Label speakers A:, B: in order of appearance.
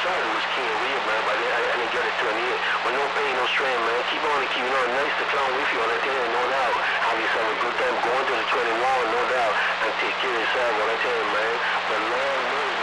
A: started was King Leah, man, but I didn't get it to an ear. But no pain, no strain, man. Keep on and keep on. Nice to clown with you on that day, no doubt. Have yourself a good time going to the 21, no doubt. And take care of yourself, what I tell you, man. But Lord knows